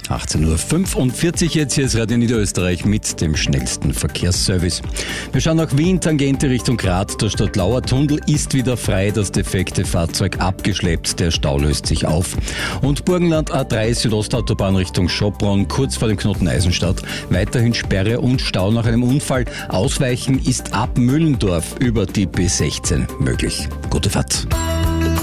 18:45 Uhr jetzt, hier ist Radio Niederösterreich mit dem schnellsten Verkehrsservice. Wir schauen nach Wien, Tangente Richtung Graz. Der Stadtlauer Tunnel ist wieder frei, das defekte Fahrzeug abgeschleppt, der Stau löst sich auf. Und Burgenland A3 Südostautobahn Richtung Schopron, kurz vor dem Knoten Eisenstadt. Weiterhin Sperre und Stau nach einem Unfall. Ausweichen ist ab Müllendorf über die B16 möglich. Gute Fahrt.